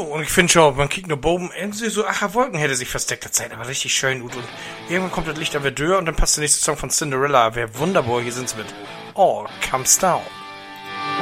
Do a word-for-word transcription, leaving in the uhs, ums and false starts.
und ich finde schon, man kriegt nur Boben, irgendwie so, ach, Wolken hätte sich versteckt, das sei aber richtig schön gut. Und irgendwann kommt das Licht an der Tür und dann passt der nächste Song von Cinderella. Wer wunderbar, hier sind's mit All Comes Down.